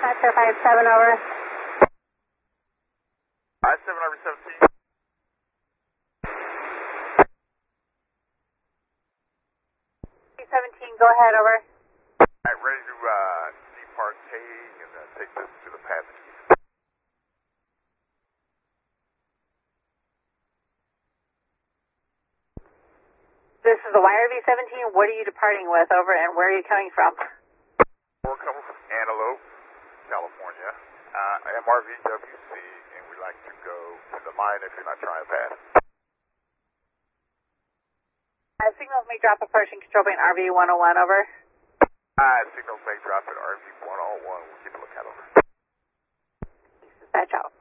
Dispatcher 57, over. 57 over 17. 17, go ahead, over. Alright, ready to departate and take this to the passengers. This is the YRV-17. What are you departing with, over, and where are you coming from? We're coming from Antelope, California. MRVWC, and we'd like to go to the line if you're not trying to pass. Signals may drop approaching control plane RV-101, over. Signals may drop at RV-101. We'll keep a lookout, over. Dispatch out.